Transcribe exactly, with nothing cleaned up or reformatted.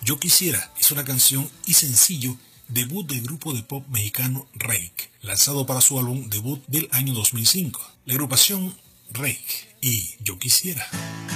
Yo Quisiera es una canción y sencillo debut del grupo de pop mexicano Reik, lanzado para su álbum debut del año dos mil cinco. La agrupación Reik y Yo Quisiera.